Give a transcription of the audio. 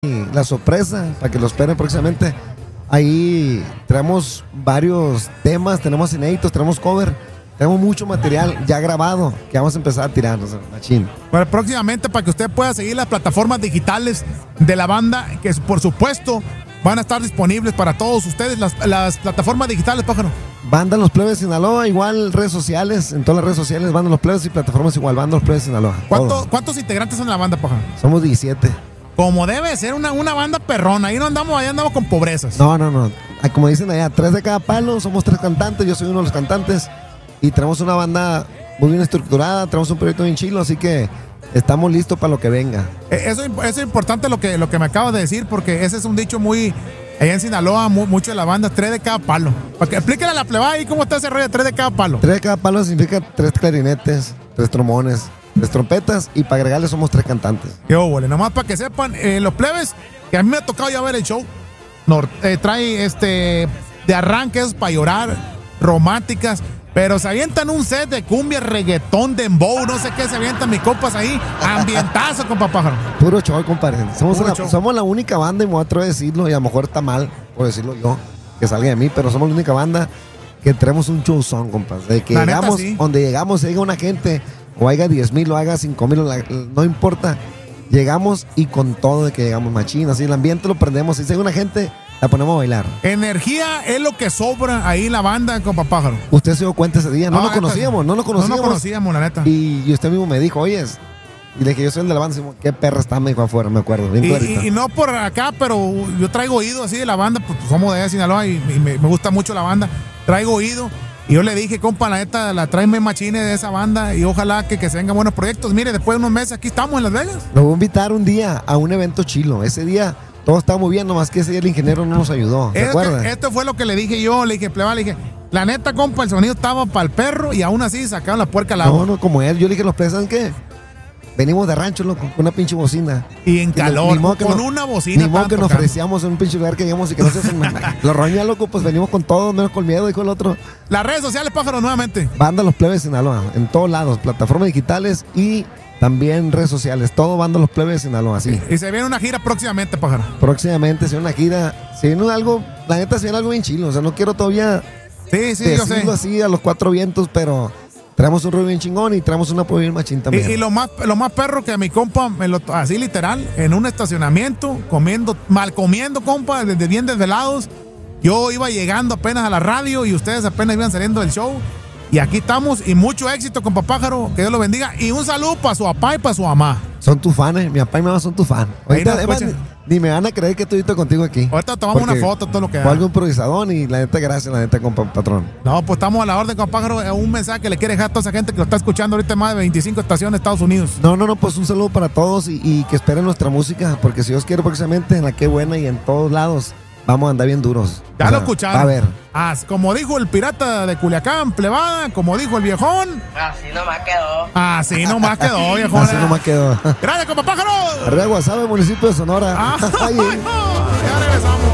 la sorpresa para que lo esperen próximamente. Ahí traemos varios temas, tenemos inéditos, tenemos cover, tenemos mucho material ya grabado que vamos a empezar a tirar, o sea, machín. Bueno, próximamente para que usted pueda seguir las plataformas digitales de la banda, que por supuesto van a estar disponibles para todos ustedes, las plataformas digitales, pájaro. Banda Los Plebes de Sinaloa, igual redes sociales, en todas las redes sociales, Banda Los Plebes y plataformas igual, Banda Los Plebes de Sinaloa. ¿Cuántos integrantes son en la banda, pájaro? Somos 17. Como debe ser una banda perrona, ahí andamos con pobrezas. No. Como dicen allá, 3 de cada palo, somos 3 cantantes, yo soy uno de los cantantes y tenemos una banda muy bien estructurada, tenemos un proyecto bien chilo, así que estamos listos para lo que venga. Eso es importante lo que me acabas de decir, porque ese es un dicho muy, allá en Sinaloa, mucho de la banda, 3 de cada palo. Para que explíquele a la plebada ahí cómo está ese rollo de 3 de cada palo. 3 de cada palo significa 3 clarinetes, 3 trombones, 3 trompetas y para agregarle somos 3 cantantes. Qué óvole, nomás para que sepan, los plebes, que a mí me ha tocado ya ver el show, trae de arranques para llorar, románticas, pero se avientan un set de cumbia, reggaetón, dembow, no sé qué, se avientan mis compas ahí, ambientazo, compa pájaro. Puro show, compadre. Show. Somos la única banda, y me voy a atrever a decirlo, y a lo mejor está mal por decirlo yo, que salga de mí, pero somos la única banda que tenemos un showzón, compadre. De que llegamos, sí. Donde llegamos, llega una gente, o haya 10,000 o haga 5,000, no importa. Llegamos y con todo de que llegamos machín, así el ambiente lo prendemos. Si llega una gente, la ponemos a bailar. Energía es lo que sobra ahí en la banda, compa pájaro. Usted se dio cuenta ese día, no lo conocíamos. No lo conocíamos, la neta. Y usted mismo me dijo, oyes, y le dije, yo soy el de la banda, qué perra está, me dijo afuera, me acuerdo. Bien y no por acá, pero yo traigo oído así de la banda, pues somos de allá de Sinaloa y me gusta mucho la banda. Traigo oído. Y yo le dije, compa, la neta, tráeme machines de esa banda y ojalá que se vengan buenos proyectos. Mire, después de unos meses aquí estamos en Las Vegas. Lo voy a invitar un día a un evento chilo. Ese día todo estaba muy bien, nomás que ese día el ingeniero no nos ayudó. ¿Se acuerdan? Esto fue lo que le dije yo, le dije, plebada, le dije, la neta, compa, el sonido estaba para el perro y aún así sacaron la puerca al agua. No, como él. Yo le dije, los plebes, ¿saben qué? Venimos de rancho, loco, con una pinche bocina. Y en calor, con una bocina. Ni modo que nos ofrecíamos en un pinche lugar que llegamos y que no se hacen. Lo roña, loco, pues venimos con todo, menos con miedo, dijo el otro. Las redes sociales, pájaro, nuevamente. Banda Los Plebes de Sinaloa, en todos lados, plataformas digitales y también redes sociales. Todo Banda Los Plebes de Sinaloa, sí. Y se viene una gira próximamente, pájaro. Próximamente se viene una gira. Se viene algo, la neta se viene algo bien chilo. O sea, no quiero todavía decirlo así a los 4 vientos, pero traemos un rollo bien chingón y traemos una bien machín también. Y lo más perro que a mi compa, así literal, en un estacionamiento, mal comiendo, compa, desde bien desvelados. Yo iba llegando apenas a la radio y ustedes apenas iban saliendo del show. Y aquí estamos y mucho éxito, compa pájaro, que Dios lo bendiga. Y un saludo para su papá y para su mamá. Son tus fans, mi papá y mi mamá son tus fans. Ahorita ni me van a creer que estoy contigo aquí. Ahorita tomamos una foto, todo lo que fue algo improvisadón y la neta, gracias, la neta, compa patrón. No, pues estamos a la orden, compa pájaro. Un mensaje que le quiere dejar a toda esa gente que lo está escuchando ahorita en más de 25 estaciones de Estados Unidos. No, pues un saludo para todos y que esperen nuestra música, porque si Dios quiere próximamente en la Qué Buena y en todos lados vamos a andar bien duros. Ya lo escucharon. A ver. Como dijo el pirata de Culiacán, plebada, como dijo el viejón. Así nomás quedó. Así nomás quedó, viejón. Así nomás quedó. Gracias, compa pájaro. Arriba Guasave, municipio de Sonora. Ya regresamos.